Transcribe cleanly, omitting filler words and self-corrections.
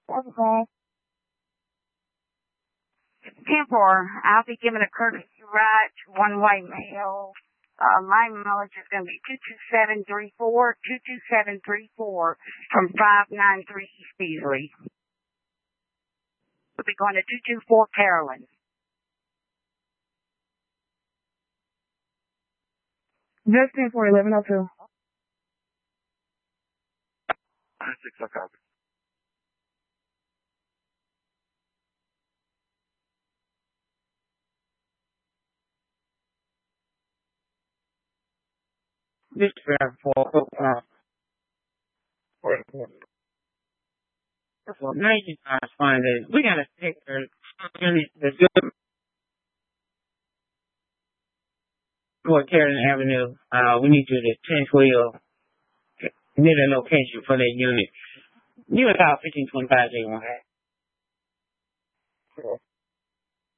Okay. 10-4. I'll be giving a courtesy ride to one-way mail. My mileage is going to be 22734, 22734 from 593 East Beasley. We'll be going to 224 Carolyn. Just 10-4, 1102. 6 o'clock. This is for now you guys find that we gotta take the good for Carolyn Avenue. We need you to 1012 near the location for that unit. You about 1525 they won't have.